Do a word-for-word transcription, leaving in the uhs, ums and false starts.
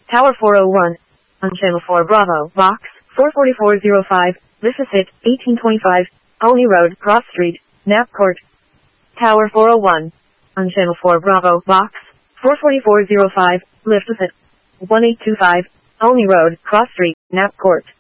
Tower four oh one. On Channel four Bravo, Box, four forty-four oh five, this is it, eighteen twenty-five, Olney Road, Cross Street, Knapp Court. Tower four oh one. On Channel four Bravo, Box, four forty-four oh five, lift with it, one eight two five, Olney Road, Cross Street, Knapp Court.